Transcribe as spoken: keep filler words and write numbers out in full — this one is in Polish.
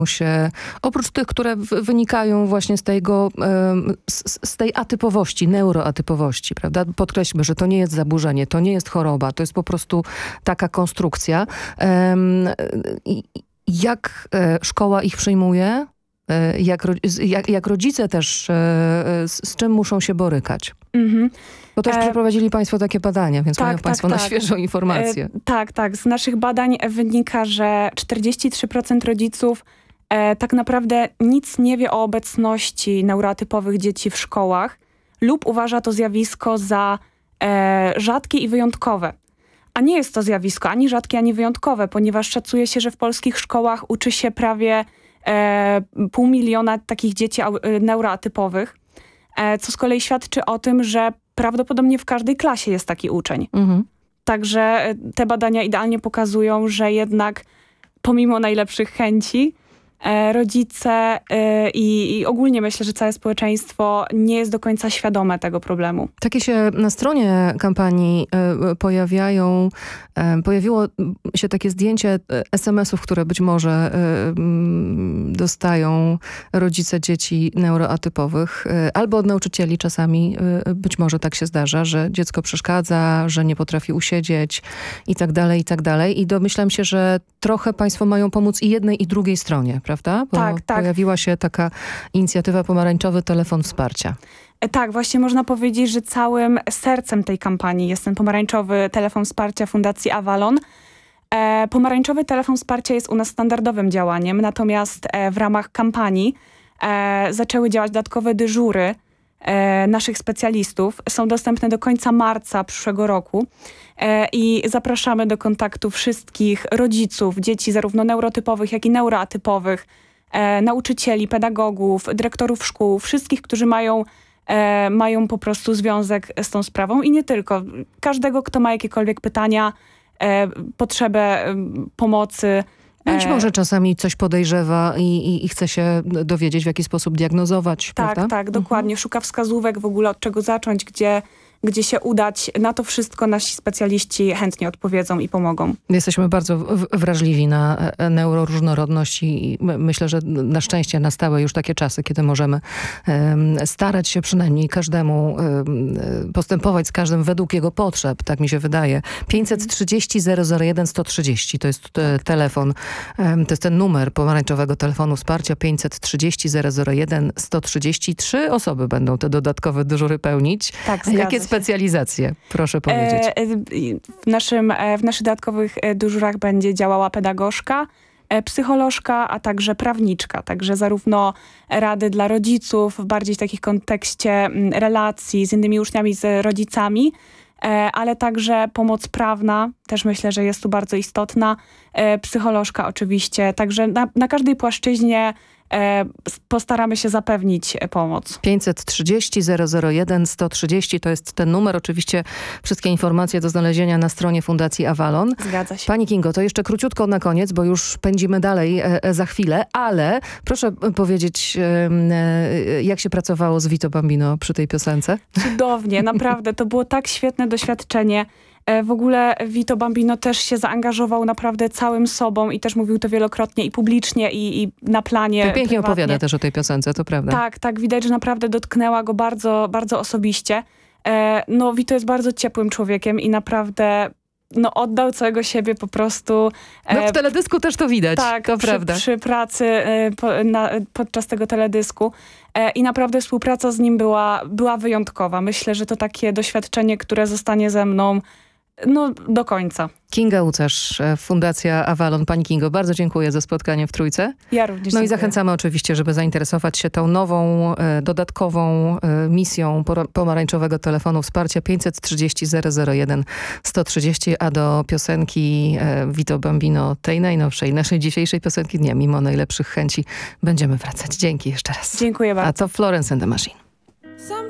się, oprócz tych, które w, wynikają właśnie z tego, z, z tej atypowości, neuroatypowości, prawda? Podkreślmy, że to nie jest zaburzenie, to nie jest choroba, to jest po prostu taka konstrukcja. I jak szkoła ich przyjmuje? Jak, jak, jak rodzice też z, z czym muszą się borykać? Mhm. Bo też e, przeprowadzili państwo takie badania, więc tak, mają państwo tak, na tak. świeżą informację. E, tak, tak. Z naszych badań wynika, że czterdzieści trzy procent rodziców e, tak naprawdę nic nie wie o obecności neuroatypowych dzieci w szkołach lub uważa to zjawisko za e, rzadkie i wyjątkowe. A nie jest to zjawisko ani rzadkie, ani wyjątkowe, ponieważ szacuje się, że w polskich szkołach uczy się prawie e, pół miliona takich dzieci e, neuroatypowych, e, co z kolei świadczy o tym, że prawdopodobnie w każdej klasie jest taki uczeń. Mhm. Także te badania idealnie pokazują, że jednak pomimo najlepszych chęci e, rodzice e, i, i ogólnie myślę, że całe społeczeństwo nie jest do końca świadome tego problemu. Takie się na stronie kampanii e, pojawiają, e, pojawiło się takie zdjęcie es em esów, które być może e, dostają rodzice dzieci neuroatypowych, e, albo od nauczycieli czasami, e, być może tak się zdarza, że dziecko przeszkadza, że nie potrafi usiedzieć i tak dalej, i tak dalej. I domyślam się, że trochę państwo mają pomóc i jednej, i drugiej stronie, prawda? Bo tak, tak. pojawiła się taka inicjatywa Pomarańczowy Telefon Wsparcia. Tak, właśnie można powiedzieć, że całym sercem tej kampanii jest ten Pomarańczowy Telefon Wsparcia Fundacji Avalon. E, Pomarańczowy Telefon Wsparcia jest u nas standardowym działaniem, natomiast e, w ramach kampanii e, zaczęły działać dodatkowe dyżury e, naszych specjalistów. Są dostępne do końca marca przyszłego roku e, i zapraszamy do kontaktu wszystkich rodziców, dzieci zarówno neurotypowych, jak i neuroatypowych, e, nauczycieli, pedagogów, dyrektorów szkół, wszystkich, którzy mają E, mają po prostu związek z tą sprawą i nie tylko. Każdego, kto ma jakiekolwiek pytania, e, potrzebę e, pomocy. Być może czasami coś podejrzewa i, i, i chce się dowiedzieć, w jaki sposób diagnozować, tak, prawda? Tak, tak, dokładnie. Szuka wskazówek w ogóle, od czego zacząć, gdzie, gdzie się udać. Na to wszystko nasi specjaliści chętnie odpowiedzą i pomogą. Jesteśmy bardzo wrażliwi na neuroróżnorodność i myślę, że na szczęście nastały już takie czasy, kiedy możemy um, starać się przynajmniej każdemu um, postępować z każdym według jego potrzeb, tak mi się wydaje. pięćset trzydzieści zero zero jeden sto trzydzieści to jest tak. telefon, um, to jest ten numer Pomarańczowego Telefonu Wsparcia pięćset trzydzieści zero zero jeden sto trzydzieści. Trzy osoby będą te dodatkowe dyżury pełnić. Tak, Jakie specjalizacje? Proszę powiedzieć. E, w, naszym, w naszych dodatkowych dyżurach będzie działała pedagogzka, psycholożka, a także prawniczka. Także zarówno rady dla rodziców, w bardziej w takim kontekście relacji z innymi uczniami, z rodzicami, ale także pomoc prawna, też myślę, że jest tu bardzo istotna. Psycholożka oczywiście. Także na, na każdej płaszczyźnie postaramy się zapewnić pomoc. pięćset trzydzieści zero zero jeden sto trzydzieści to jest ten numer. Oczywiście wszystkie informacje do znalezienia na stronie Fundacji Avalon. Zgadza się. Pani Kingo, to jeszcze króciutko na koniec, bo już pędzimy dalej e, za chwilę, ale proszę powiedzieć, e, jak się pracowało z Vito Bambino przy tej piosence? Cudownie, naprawdę. To było tak świetne doświadczenie. W ogóle Vito Bambino też się zaangażował naprawdę całym sobą i też mówił to wielokrotnie i publicznie, i, i na planie. Pięknie prywatnie. opowiada też o tej piosence, to prawda. Tak, tak. Widać, że naprawdę dotknęła go bardzo, bardzo osobiście. E, no Vito jest bardzo ciepłym człowiekiem i naprawdę no, oddał całego siebie po prostu. E, no w teledysku też to widać, tak, to przy, prawda. przy pracy e, po, na, podczas tego teledysku. E, I naprawdę współpraca z nim była, była wyjątkowa. Myślę, że to takie doświadczenie, które zostanie ze mną no do końca. Kinga Ucerz, Fundacja Avalon. Pani Kingo, bardzo dziękuję za spotkanie w Trójce. Ja również No dziękuję. i zachęcamy oczywiście, żeby zainteresować się tą nową, e, dodatkową e, misją Pomarańczowego Telefonu Wsparcia pięćset trzydzieści zero zero jeden sto trzydzieści, a do piosenki e, Vito Bambino, tej najnowszej, naszej dzisiejszej piosenki dnia, mimo najlepszych chęci, będziemy wracać. Dzięki jeszcze raz. Dziękuję bardzo. A to Florence and the Machine.